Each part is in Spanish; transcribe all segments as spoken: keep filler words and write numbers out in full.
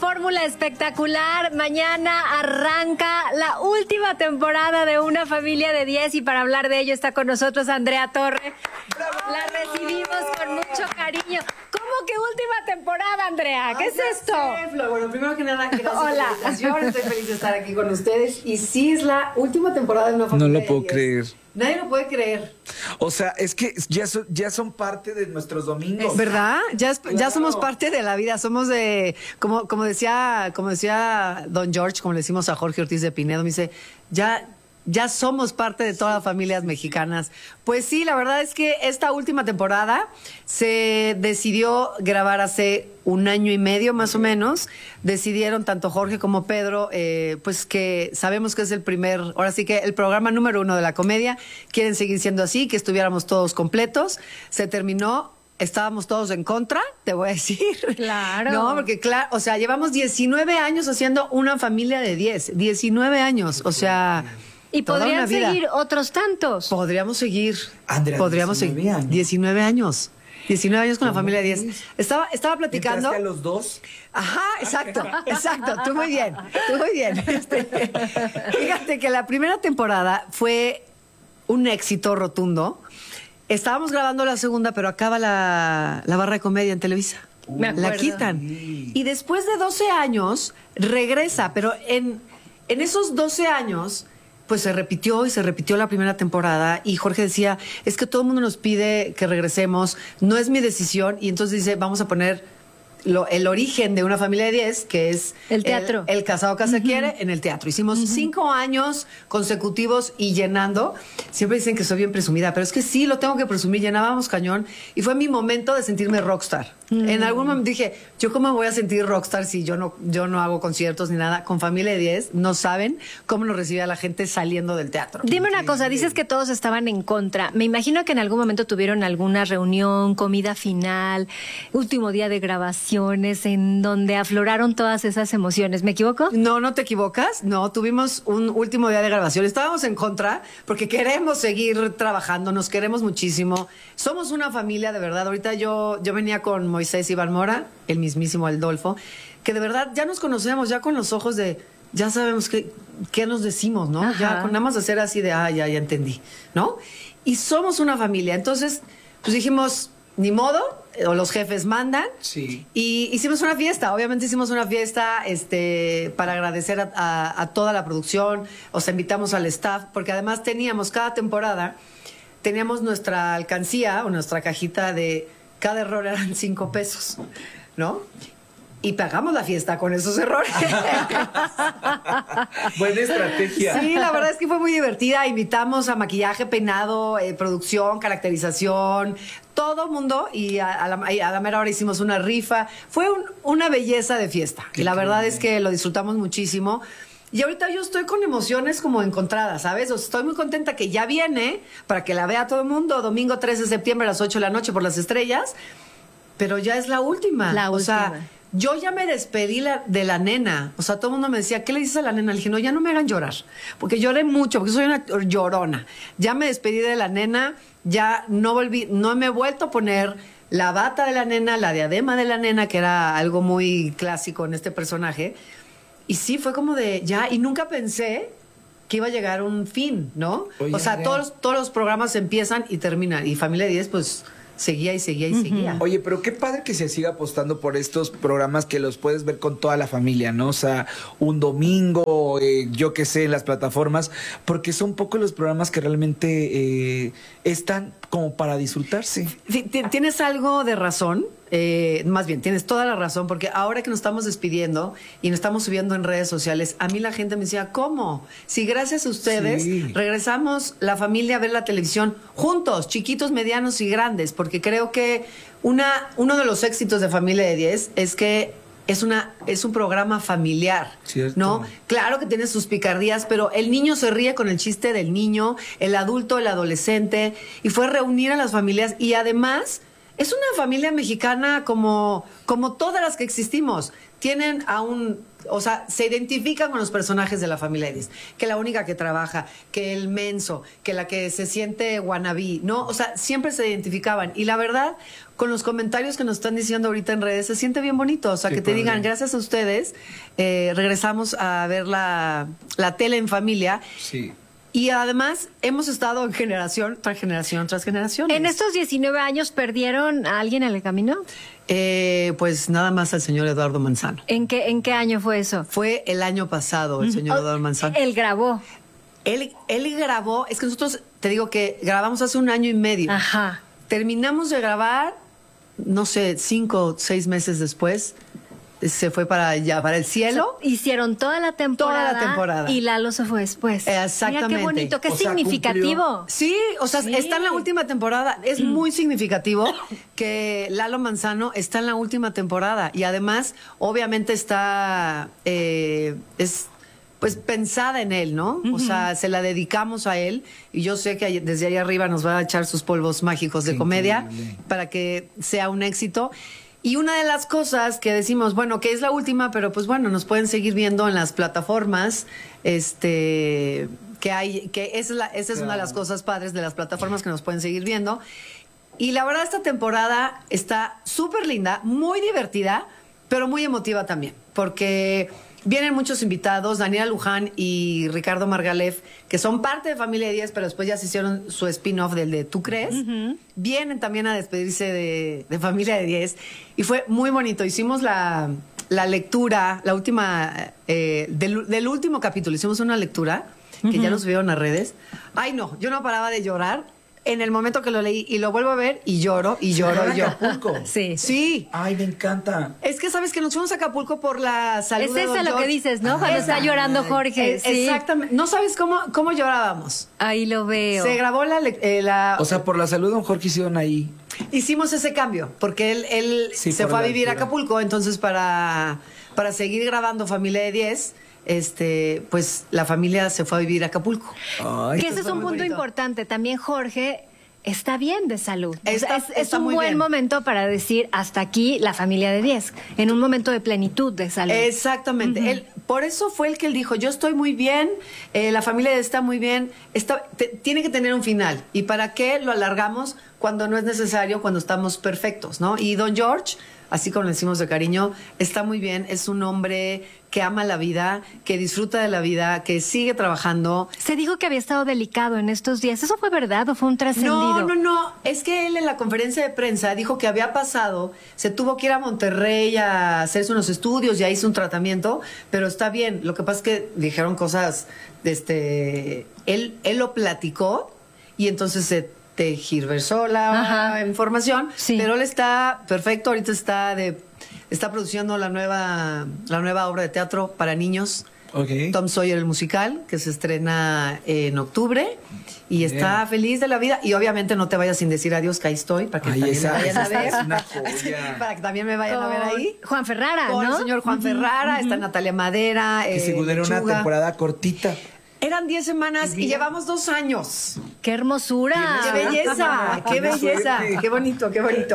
fórmula espectacular. Mañana arranca la última temporada de Una Familia de diez y para hablar de ello está con nosotros Andrea Torre. ¡Bravo! La recibimos con mucho cariño. ¿Cómo que última temporada, Andrea? ¿Qué Ay, es esto? Sé, bueno, primero que nada, gracias Hola. por la invitación. Estoy feliz de estar aquí con ustedes. Y sí es la última temporada de Una Familia No lo de puedo diez. creer. Nadie lo puede creer. O sea, es que ya son, ya son parte de nuestros domingos. ¿Verdad? Ya, es, Claro. ya somos parte de la vida. Somos de, como, como decía, como decía Don George, como le decimos a Jorge Ortiz de Pinedo, me dice, ya, ya somos parte de todas las familias mexicanas. Pues sí, la verdad es que esta última temporada se decidió grabar hace un año y medio más o menos. Decidieron tanto Jorge como Pedro, eh, pues que sabemos que es el primer, ahora sí que el programa número uno de la comedia. Quieren seguir siendo así, que estuviéramos todos completos. Se terminó. Estábamos todos en contra, te voy a decir. Claro. No, porque claro, o sea, llevamos diecinueve años haciendo Una Familia de diez. diecinueve años, o sea... Y toda podrían una vida. seguir otros tantos. Podríamos seguir. Andrea, Podríamos diecinueve seguir. años. diecinueve años. diecinueve años con la ¿Cómo familia de diez? diez. Estaba, estaba platicando. ¿Entraste a los dos? Ajá, exacto, exacto. Tú muy bien, tú muy bien. Este, fíjate que la primera temporada fue un éxito rotundo. Estábamos grabando la segunda, pero acaba la, la barra de comedia en Televisa. Me acuerdo. La quitan. Y después de doce años regresa, pero en, en esos doce años pues se repitió y se repitió la primera temporada y Jorge decía, es que todo el mundo nos pide que regresemos, no es mi decisión, y entonces dice, vamos a poner lo, el origen de Una Familia de diez, que es El teatro. El, el casado que se quiere en el teatro. Hicimos uh-huh. cinco años consecutivos y llenando. Siempre dicen que soy bien presumida, pero es que sí, lo tengo que presumir, llenábamos cañón y fue mi momento de sentirme rockstar. Uh-huh. En algún momento dije, ¿yo cómo me voy a sentir rockstar si yo no, yo no hago conciertos ni nada? Con Familia de diez no saben cómo nos recibía la gente saliendo del teatro. Dime una cosa, dices que todos estaban en contra. Me imagino que en algún momento tuvieron alguna reunión, comida final, último día de grabación, en donde afloraron todas esas emociones. ¿Me equivoco? No, no te equivocas. No, tuvimos un último día de grabación. Estábamos en contra porque queremos seguir trabajando, nos queremos muchísimo. Somos una familia, de verdad. Ahorita yo, yo venía con Moisés Iván Mora, el mismísimo Adolfo, que de verdad ya nos conocemos, ya con los ojos de... Ya sabemos qué, qué nos decimos, ¿no? Ajá. Ya con nada más hacer así de, ah, ya, ya entendí, ¿no? Y somos una familia. Entonces, pues dijimos, ni modo, o los jefes mandan. Sí. Y hicimos una fiesta, obviamente hicimos una fiesta este, para agradecer a, a, a toda la producción, o sea, invitamos al staff, porque además teníamos cada temporada, teníamos nuestra alcancía o nuestra cajita de, cada error eran cinco pesos, ¿no? Y pagamos la fiesta con esos errores. Buena estrategia. Sí, la verdad es que fue muy divertida. Invitamos a maquillaje, peinado, eh, producción, caracterización, todo mundo. Y a, a, la, a la mera hora hicimos una rifa. Fue un, una belleza de fiesta. Qué y la verdad increíble. es que lo disfrutamos muchísimo. Y ahorita yo estoy con emociones como encontradas, ¿sabes? O sea, estoy muy contenta que ya viene para que la vea todo el mundo. Domingo trece de septiembre a las ocho de la noche por Las Estrellas. Pero ya es la última. La o sea, última. yo ya me despedí la, de la nena. O sea, todo el mundo me decía, ¿qué le dices a la nena? Le dije, no, ya no me hagan llorar. Porque lloré mucho, porque soy una llorona. Ya me despedí de la nena, ya no volví, no me he vuelto a poner la bata de la nena, la diadema de la nena, que era algo muy clásico en este personaje. Y sí, fue como de, ya, y nunca pensé que iba a llegar un fin, ¿no? Oye, o sea, Andrea. todos, todos los programas empiezan y terminan. Y Familia diez, pues... seguía y seguía y uh-huh. seguía. Oye, pero qué padre que se siga apostando por estos programas que los puedes ver con toda la familia, ¿no? O sea, un domingo, eh, yo qué sé, en las plataformas, porque son pocos los programas que realmente eh, están como para disfrutarse. Sí, tienes algo de razón, eh, más bien, tienes toda la razón, porque ahora que nos estamos despidiendo y nos estamos subiendo en redes sociales, a mí la gente me decía, ¿cómo? Si gracias a ustedes Sí. regresamos la familia a ver la televisión juntos, chiquitos, medianos y grandes, porque creo que una, uno de los éxitos de Familia de diez es que es una es un programa familiar, Cierto. ¿no? Claro que tiene sus picardías, pero el niño se ríe con el chiste del niño, el adulto, el adolescente, y fue reunir a las familias y además es una familia mexicana como, como todas las que existimos. Tienen a un, o sea, se identifican con los personajes de la familia de diez. Que la única que trabaja, que el menso, que la que se siente wannabe, ¿no? O sea, siempre se identificaban. Y la verdad, con los comentarios que nos están diciendo ahorita en redes, se siente bien bonito. O sea, Qué que te padre. digan, gracias a ustedes, eh, regresamos a ver la, la tele en familia. Sí. Y además hemos estado en generación tras generación tras generación. En estos diecinueve años, ¿perdieron a alguien en el camino? Eh, pues nada más al señor Eduardo Manzano. ¿En qué, en qué año fue eso? Fue el año pasado el señor Oh, Eduardo Manzano. Él grabó. Él, él grabó, es que nosotros, te digo que grabamos hace un año y medio. Ajá. Terminamos de grabar, no sé, cinco o seis meses después. Se fue para allá, para el cielo. Hicieron toda la temporada. Toda la temporada. Y Lalo se fue después. Exactamente. Mira qué bonito, qué O sea, significativo. cumplió. Sí, o sea, Sí. está en la última temporada. Es muy significativo que Lalo Manzano está en la última temporada. Y además, obviamente, está. eh, es. Pues pensada en él, ¿no? O sea, se la dedicamos a él y yo sé que ahí- desde ahí arriba nos va a echar sus polvos mágicos de Qué comedia increíble. para que sea un éxito. Y una de las cosas que decimos, bueno, que es la última, pero pues bueno, nos pueden seguir viendo en las plataformas, este, que hay, que esa es, la- esa es una de las cosas padres de las plataformas que nos pueden seguir viendo. Y la verdad, esta temporada está súper linda, muy divertida, pero muy emotiva también, porque vienen muchos invitados, Daniela Luján y Ricardo Margalef, que son parte de Familia diez, pero después ya se hicieron su spin-off del de ¿Tú crees? Vienen también a despedirse de, de Familia de diez y fue muy bonito. Hicimos la, la lectura, la última, eh, del, del último capítulo, hicimos una lectura que ya nos subieron a redes. Ay, no, yo no paraba de llorar en el momento que lo leí y lo vuelvo a ver y lloro y lloro y lloro. Acapulco. Sí. Sí. Ay, me encanta. Es que sabes que nos fuimos a Acapulco por la salud Es de esa Don lo que George. dices, ¿no? Cuando está llorando Jorge. Eh, sí. Exactamente. No sabes cómo, cómo llorábamos. Ahí lo veo. Se grabó la, le- eh, la- O sea, por la salud de don Jorge hicieron ahí. hicimos ese cambio porque él, él Sí, se por fue a la vivir a altura. Acapulco, entonces para, para seguir grabando Familia de diez, este, pues la familia se fue a vivir a Acapulco. Ay, que ese es fue un muy punto bonito. importante. También Jorge está bien de salud. O sea, Está- es, es está un muy buen bien. momento para decir hasta aquí la familia de diez, en un momento de plenitud de salud. Exactamente. Él, por eso fue el que él dijo, yo estoy muy bien, eh, la familia está muy bien, está, te- tiene que tener un final. ¿Y para qué lo alargamos cuando no es necesario, cuando estamos perfectos, ¿no? Y don George, así como le decimos de cariño, está muy bien, es un hombre que ama la vida, que disfruta de la vida, que sigue trabajando. Se dijo que había estado delicado en estos días. ¿Eso fue verdad o fue un trascendido? No, no, no. Es que él en la conferencia de prensa dijo que había pasado, se tuvo que ir a Monterrey a hacerse unos estudios, ya hizo un tratamiento, pero está bien. Lo que pasa es que dijeron cosas, este, él, él lo platicó y entonces se tergiversó la Ajá. información, Sí. pero él está perfecto. Ahorita está de, está produciendo la nueva, la nueva obra de teatro para niños. Ok. Tom Sawyer el musical, que se estrena en octubre y Bien. está feliz de la vida. Y obviamente no te vayas sin decir adiós, que ahí estoy, para que Ay, también esa- me vayan a esa ver. es una joya. Para que también me vayan a ver Con ahí. Juan Ferrara, Con ¿no? el señor Juan Ferrara, está Natalia Madera. Que eh, según era una Lechuga. temporada cortita. Eran diez semanas Y y mira. llevamos dos años. ¡Qué hermosura! ¡Qué belleza! ¡Qué Qué belleza! suerte. ¡Qué bonito, qué bonito!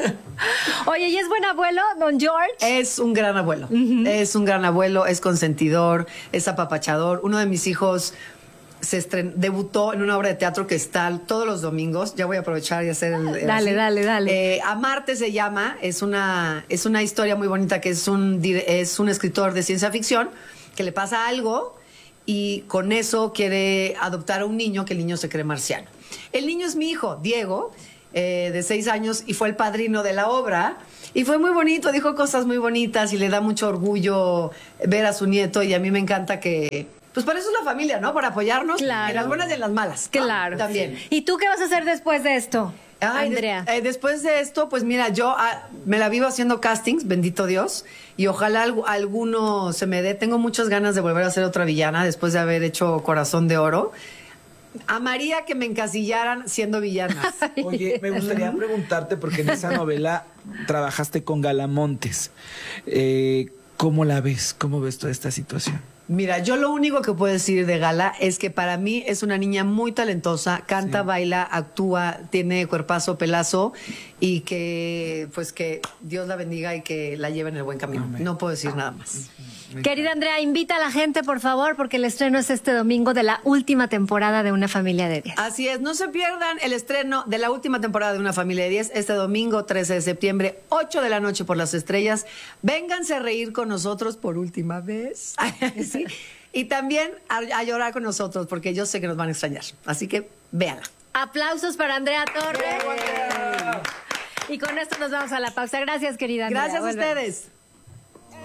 Oye, ¿y es buen abuelo, don George? Es un gran abuelo. Es un gran abuelo, es consentidor, es apapachador. Uno de mis hijos se estren- debutó en una obra de teatro que está todos los domingos. Ya voy a aprovechar y hacer el. el Dale, así. dale, dale. Eh, Amarte se llama. Es una, es una historia muy bonita que es un, dir- es un escritor de ciencia ficción que le pasa algo y con eso quiere adoptar a un niño que el niño se cree marciano. El niño es mi hijo, Diego, eh, de seis años, y fue el padrino de la obra. Y fue muy bonito, dijo cosas muy bonitas y le da mucho orgullo ver a su nieto. Y a mí me encanta que, pues para eso es la familia, ¿no? Para apoyarnos Claro. en las buenas y en las malas. ¿no? Claro. También. ¿Y tú qué vas a hacer después de esto, Ay, Andrea? des- eh, después de esto, pues mira, yo ah, me la vivo haciendo castings, bendito Dios, y ojalá algu- alguno se me dé. Tengo muchas ganas de volver a ser otra villana después de haber hecho Corazón de Oro. Amaría que me encasillaran siendo villanas. Oye, me gustaría preguntarte, porque en esa novela trabajaste con Galamontes. Eh, ¿Cómo la ves? ¿Cómo ves toda esta situación? Mira, yo lo único que puedo decir de Gala es que para mí es una niña muy talentosa, canta, sí. baila, actúa, tiene cuerpazo, pelazo y que pues que Dios la bendiga y que la lleve en el buen camino. Amén. No puedo decir nada más. Querida Andrea, invita a la gente, por favor, porque el estreno es este domingo de la última temporada de Una Familia de diez. Así es, no se pierdan el estreno de la última temporada de Una Familia de diez este domingo trece de septiembre, ocho de la noche por Las Estrellas. Vénganse a reír con nosotros por última vez. ¿Sí? Y también a, a llorar con nosotros, porque yo sé que nos van a extrañar. Así que véanla. Aplausos para Andrea Torres. ¡Bien! Y con esto nos vamos a la pausa. Gracias, querida Andrea. Gracias a ustedes.